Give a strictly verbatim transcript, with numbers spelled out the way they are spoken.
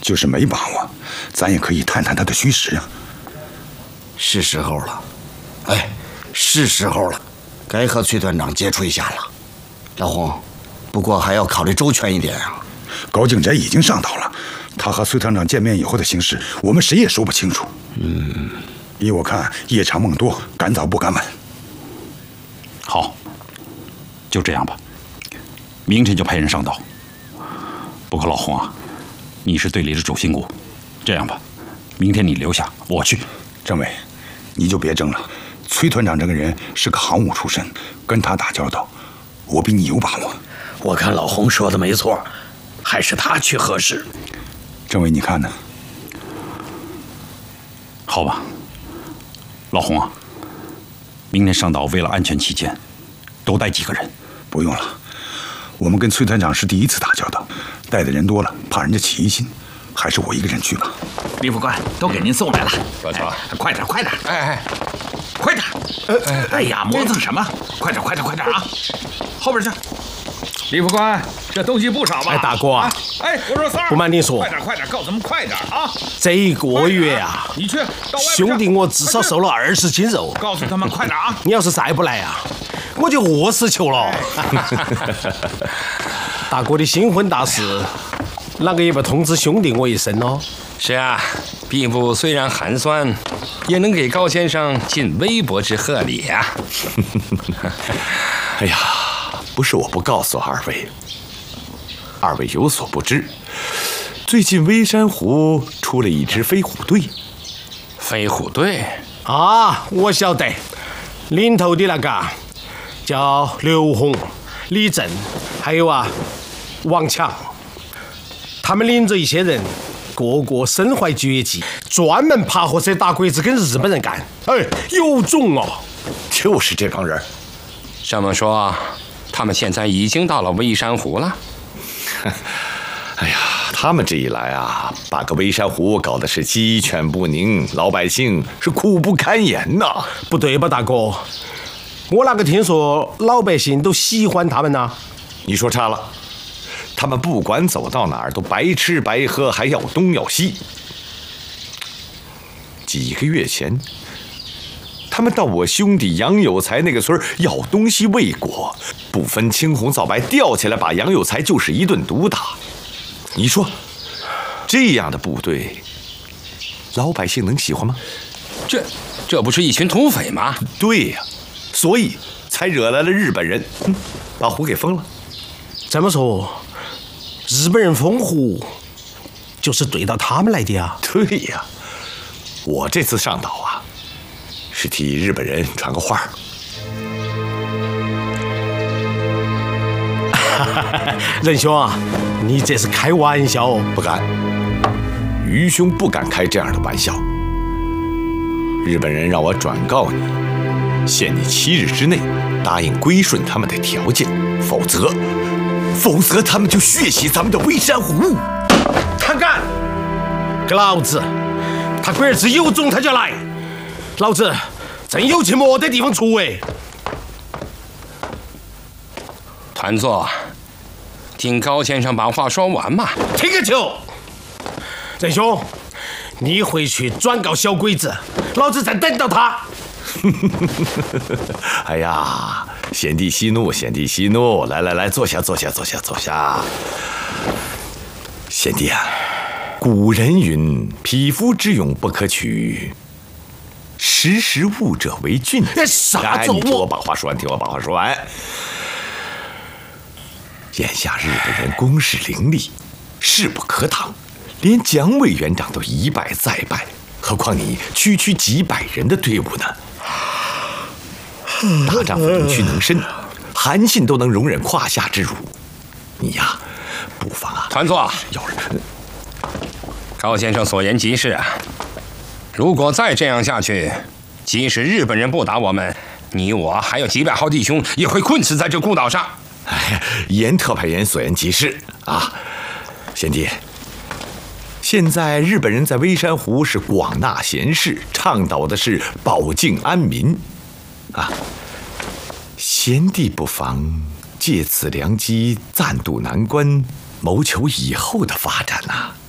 就是没把握，咱也可以探探他的虚实啊。 是时候了，哎，是时候了，该和崔团长接触一下了。老洪，不过还要考虑周全一点啊。 高敬斋已经上岛了，他和崔团长见面以后的形势，我们谁也说不清楚。嗯，依我看，夜长梦多，赶早不赶晚。 好，就这样吧，明天就派人上岛。不过老洪啊，你是队里的主心骨，这样吧，明天你留下，我去。 政委，你就别争了。崔团长这个人是个行伍出身，跟他打交道，我比你有把握。 我看老洪说的没错，还是他去合适。 政委，你看呢？ 好吧，老洪啊，明天上岛为了安全起见，多带几个人。 不用了，我们跟崔团长是第一次打交道，带的人多了，怕人家起疑心，还是我一个人去吧。 李副官，都给您送来了。 不错， 快点，快点！ 哎哎， 快点！哎哎呀，磨蹭什么？快点，快点，快点啊！后边去。李副官，这东西不少吧？ 哎，大哥啊！ 哎，我说三儿， 不瞒你说， 快点，快点，告诉他们快点啊！ 这一个月啊， 你去， 兄弟，我至少瘦了二十斤肉。 告诉他们快点啊！ 你要是再不来啊，我就饿死球了。大哥的新婚大事，啷个也不通知兄弟我一声哦？ 是啊，兵部虽然寒酸，也能给高先生尽微薄之贺礼啊。 哎呀，不是我不告诉二位，二位有所不知，最近微山湖出了一支飞虎队。 飞虎队啊，我晓得，领头的那个叫刘洪、李正，还有啊王强，他们领着一些人，个个身怀绝技，专门爬火车打鬼子跟日本人干。哎，有种哦！ 就是这帮人。 这么说，他们现在已经到了微山湖了。 哎呀，他们这一来啊，把个微山湖搞得是鸡犬不宁，老百姓是苦不堪言呐。 不对吧，大哥？我哪个听说老百姓都喜欢他们呢？ 你说差了，他们不管走到哪儿都白吃白喝，还要东要西。几个月前，他们到我兄弟杨有才那个村要东西未果，不分青红皂白，吊起来把杨有才就是一顿毒打。你说，这样的部队，老百姓能喜欢吗？ 这这不是一群土匪吗？ 对呀、啊，所以才惹来了日本人，嗯，把湖给封了。 这么说，日本人封湖就是对到他们来的啊？ 对呀、啊，我这次上岛啊，是替日本人传个话。 仁兄啊，你这是开玩笑哦？ 不敢，于兄不敢开这样的玩笑。日本人让我转告你，限你七日之内答应归顺他们的条件，否则，否则他们就血洗咱们的微山湖。 他敢，给老子！他龟儿子有种他就来，老子真有去没得地方出哎！ 团座，听高先生把话说完嘛。 听个球！仁兄，你回去转告小鬼子，老子在等到他。 哎呀，贤弟息怒，贤弟息怒，来来来，坐下坐下坐下坐下。贤弟啊，古人云：“匹夫之勇不可取，识时务者为俊。” 啥子？ 你听我把话说完，听我把话说完。眼下日本人攻势凌厉，势不可挡，连蒋委员长都一败再败，何况你区区几百人的队伍呢？大丈夫能屈能伸，韩信都能容忍胯下之辱，你呀，不妨啊， 团座， 要是高先生所言极是啊。如果再这样下去，即使日本人不打我们，你我还有几百号弟兄也会困死在这孤岛上。 哎，严特派员所言极是啊，贤弟。现在日本人在微山湖是广纳贤士，倡导的是保境安民，啊，贤弟不妨借此良机暂渡难关，谋求以后的发展呐、啊。